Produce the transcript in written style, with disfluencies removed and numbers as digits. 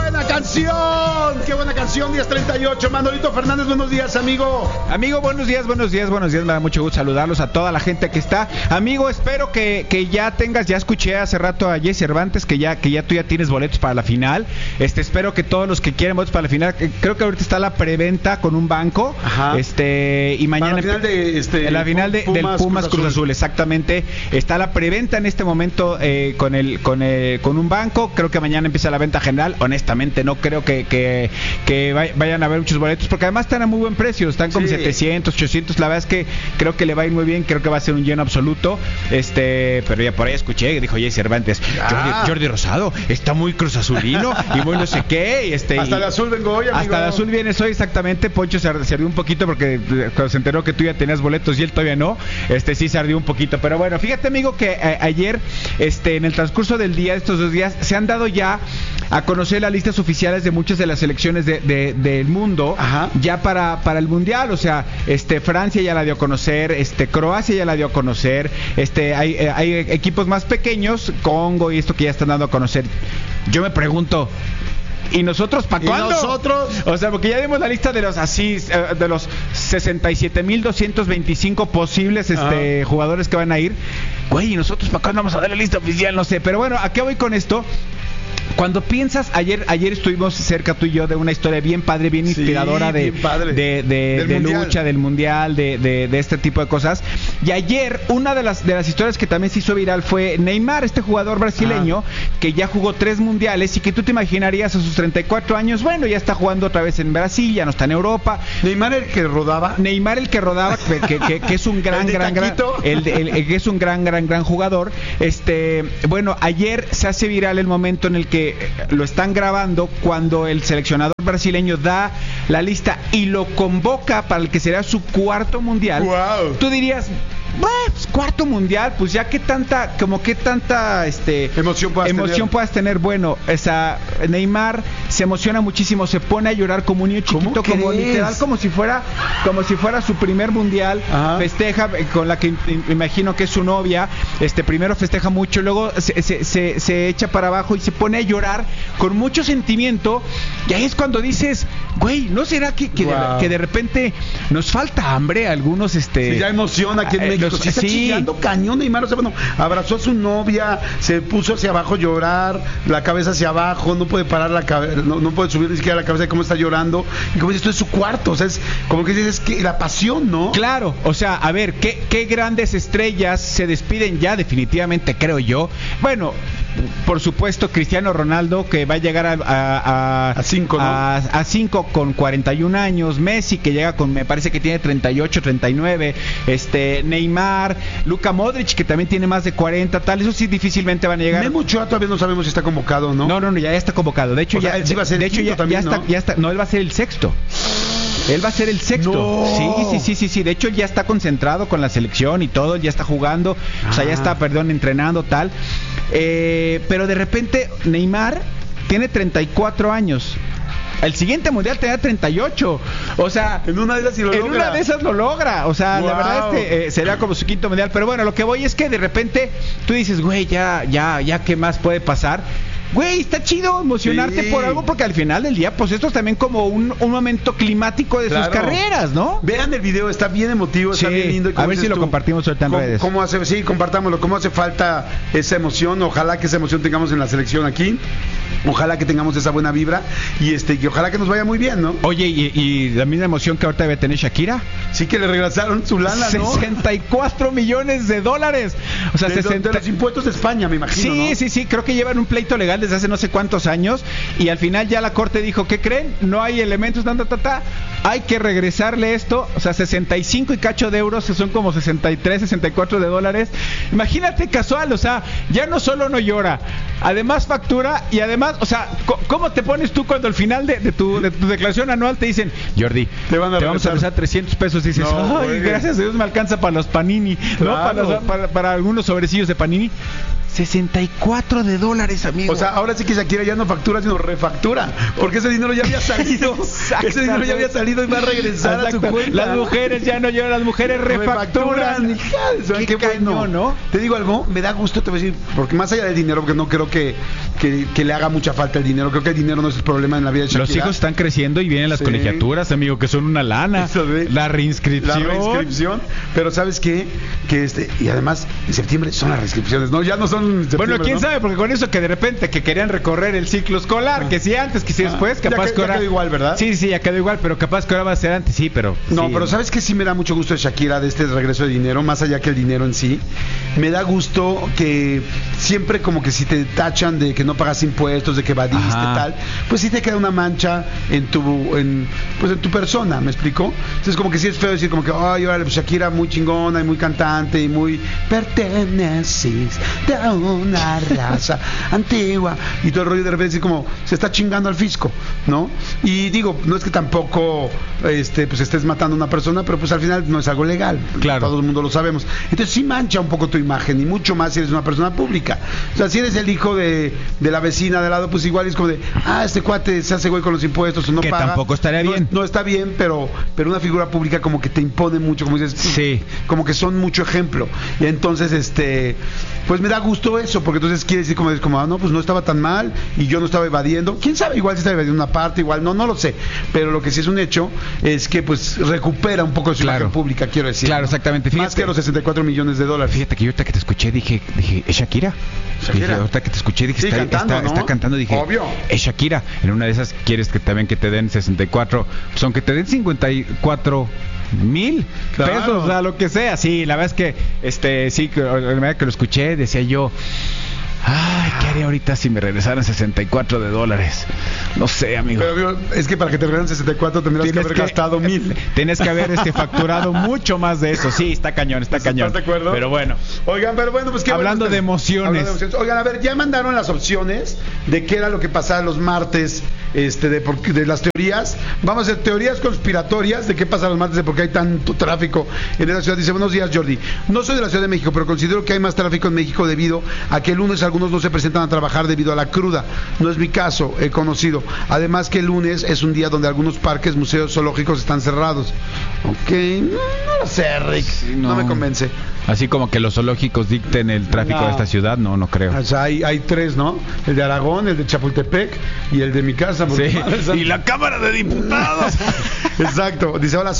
buena canción! ¡Qué buena canción! 10:38. Manolito Fernández, buenos días, amigo. Amigo, buenos días. Me da mucho gusto saludarlos a toda la gente que está. Amigo, espero que ya tengas, ya escuché hace rato a Jesse Cervantes que ya tú ya tienes boletos para la final. Espero que todos los que quieren boletos para la final, creo que ahorita está la preventa con un banco. Ajá. Y mañana en la final del Pumas Cruz Azul, exactamente. Está la preventa en este momento con un banco. Creo que mañana empieza la venta general. Honestamente no creo que vayan a haber muchos boletos, porque además están a muy buen precio, están como 700, 800. La verdad es que creo que le va a ir muy bien, creo que va a ser un lleno absoluto. Pero ya por ahí escuché, dijo Jesse Cervantes, Jordi Rosado está muy cruz azulino y muy no sé qué. Hasta de azul vengo hoy, amigo. Hasta de azul vienes hoy, exactamente. Poncho se ardió un poquito porque cuando se enteró que tú ya tenías boletos y él todavía no, sí se ardió un poquito. Pero bueno, fíjate, amigo, que ayer, en el transcurso del día, estos 2 días, se han dado ya a conocer las listas oficiales de muchas de las selecciones del mundo. Ajá. Ya para el mundial. O sea, Francia ya la dio a conocer, Croacia ya la dio a conocer, hay equipos más pequeños, Congo y esto que ya están dando a conocer. Yo me pregunto, ¿y nosotros para cuándo? ¿Y nosotros? O sea, porque ya dimos la lista de los 67,225 posibles jugadores que van a ir. Güey, ¿y nosotros para cuándo vamos a dar la lista oficial? No sé, pero bueno, ¿a qué voy con esto? Cuando piensas, ayer estuvimos cerca tú y yo de una historia bien padre, bien inspiradora de lucha, del mundial, de este tipo de cosas. Y ayer una de las historias que también se hizo viral fue Neymar, este jugador brasileño que ya jugó 3 mundiales y que tú te imaginarías a sus 34 años, bueno, ya está jugando otra vez en Brasil, ya no está en Europa. Neymar el que rodaba, que es un gran es un gran jugador. Bueno, ayer se hace viral el momento en el que lo están grabando cuando el seleccionador brasileño da la lista y lo convoca para el que será su 4º mundial. Wow. Tú dirías, pues, 4º mundial, pues ya qué tanta emoción puedas tener. Bueno, Neymar se emociona muchísimo, se pone a llorar como un niño chiquito, como literal, como si fuera su primer mundial. Ajá. Festeja con la que imagino que es su novia. Primero festeja mucho, luego se echa para abajo y se pone a llorar con mucho sentimiento. Y ahí es cuando dices, güey, ¿no será que de repente nos falta hambre a algunos? Ya emociona aquí en México. Está chillando cañón Neymar. O sea, bueno, abrazó a su novia, se puso hacia abajo a llorar, la cabeza hacia abajo, no puede parar la cabeza, no puede subir ni siquiera la cabeza de cómo está llorando. Y como dices, esto es su cuarto. O sea, es como que dices, que la pasión, ¿no? Claro, o sea, a ver, ¿qué grandes estrellas se despiden ya definitivamente, creo yo? Bueno, por supuesto, Cristiano Ronaldo, que va a llegar a 5, ¿no? A 5 con 41 años. Messi, que llega con, me parece que tiene 38, 39. Neymar, Luka Modric, que también tiene más de 40, tal. Eso sí, difícilmente van a llegar. Memo Ochoa todavía no sabemos si está convocado, ¿no? No, ya está convocado. De hecho, él sí va a ser también, ¿no? Ya está. No, él va a ser el sexto. Él va a ser el sexto. No. Sí. De hecho, ya está concentrado con la selección y todo, ya está jugando. O sea, ya está, entrenando, tal. Pero de repente, Neymar tiene 34 años. El siguiente mundial te da 38. O sea, en una de esas lo logra. O sea, wow. La verdad es que sería como su 5º mundial. Pero bueno, lo que voy es que de repente tú dices, güey, ya, ¿qué más puede pasar? Güey, está chido emocionarte por algo, porque al final del día, pues esto es también como un momento climático de sus carreras, ¿no? Vean el video, está bien emotivo, está bien lindo. A ver si lo compartimos ahorita en redes. Compartámoslo. ¿Cómo hace falta esa emoción? Ojalá que esa emoción tengamos en la selección aquí. Ojalá que tengamos esa buena vibra y ojalá que nos vaya muy bien, ¿no? Oye, y la misma emoción que ahorita debe tener Shakira. Sí, que le regresaron su lana, ¿no? $64 millones. O sea, de los impuestos de España, me imagino, ¿no? Sí, creo que llevan un pleito legal desde hace no sé cuántos años y al final ya la corte dijo, ¿qué creen? No hay elementos, hay que regresarle esto. O sea, 65 y cacho de euros, que son como 63, 64 de dólares. Imagínate, casual, o sea, ya no solo no llora, además factura y además, o sea, ¿cómo te pones tú cuando al final de tu declaración anual te dicen, Jordi, te vamos a regresar $300? Dices, ay, gracias a Dios me alcanza para los panini, claro. ¿No? Para algunos sobrecillos de panini. $64, amigo. O sea, ahora sí que Shakira ya no factura, sino refactura, porque ese dinero ya había salido. Ese dinero ya había salido y va a regresar a su cuenta. Las mujeres ya no lloran, las mujeres refacturan. Qué bueno, ¿no? Te digo algo, me da gusto, te voy a decir, porque más allá del dinero, porque no creo que que le haga mucha falta el dinero. Creo que el dinero no es el problema en la vida de Shakira. Los hijos están creciendo y vienen las colegiaturas, amigo, que son una lana. La reinscripción. Pero ¿sabes qué? Y además, en septiembre son las reinscripciones, ¿no? Ya no son en bueno, quién sabe, porque con eso que de repente que querían recorrer el ciclo escolar, que si antes, que si después, capaz que ahora... Ya quedó igual, ¿verdad? Sí, ya quedó igual, pero capaz que ahora va a ser antes, sí, pero... No, sí. Pero ¿sabes qué? Sí me da mucho gusto de Shakira, de este regreso de dinero, más allá que el dinero en sí. Me da gusto que siempre como que si te tachan de que no pagas impuestos, de que evadiste, tal, pues sí te queda una mancha en tu persona, ¿me explico? Entonces como que sí es feo decir como que, ay, órale, pues Shakira muy chingona y muy cantante y muy perteneces de una raza antigua y todo el rollo, de repente decir como se está chingando al fisco, ¿no? Y digo, no es que tampoco pues estés matando a una persona, pero pues al final no es algo legal, claro, todo el mundo lo sabemos. Entonces sí mancha un poco tu imagen, y mucho más si eres una persona pública. O sea, si eres el hijo de la vecina de al lado, pues igual es como de, este cuate se hace güey con los impuestos o no que paga. Que tampoco estaría bien. No está bien, pero una figura pública como que te impone mucho, como dices, sí, como que son mucho ejemplo. Y entonces pues me da gusto eso, porque entonces quiere decir como no, pues no estaba tan mal y yo no estaba evadiendo. ¿Quién sabe? Igual si estaba evadiendo una parte, igual no lo sé. Pero lo que sí es un hecho es que pues recupera un poco de su imagen pública, quiero decir. Claro, ¿no? Exactamente. Fíjate, más que los $64 millones. Fíjate que yo ahorita que te escuché dije, ¿es Shakira? Dije, ahorita que te escuché dije, sí, está cantando, dije, obvio, es Shakira. En una de esas quieres que también que te den 64, pues aunque te den 54,000 pesos, o sea, lo que sea. Sí, la verdad es que sí, la verdad que lo escuché, decía yo, ¿qué haría ahorita si me regresaran $64? No sé, amigo. Pero es que para que te regresen 64 tendrías que haber gastado 1,000. Tienes que haber facturado mucho más de eso. Sí, está cañón. ¿Estás de acuerdo? Pero bueno. Oigan, pues qué hablando de emociones. Oigan, a ver, ya mandaron las opciones de qué era lo que pasaba los martes de las teorías. Vamos a hacer teorías conspiratorias de qué pasa los martes, de por qué hay tanto tráfico en esa ciudad. Dice, buenos días, Jordi. No soy de la Ciudad de México, pero considero que hay más tráfico en México debido a que el lunes algunos no se presentan a trabajar debido a la cruda. No es mi caso, he conocido. Además que el lunes es un día donde algunos parques, museos, zoológicos están cerrados. Ok, no lo sé, Rick. Sí, no me convence. Así como que los zoológicos dicten el tráfico de esta ciudad, no creo. O sea, hay tres, ¿no? El de Aragón, el de Chapultepec y el de mi casa. Sí. Y la Cámara de Diputados. Exacto. Dice, hola.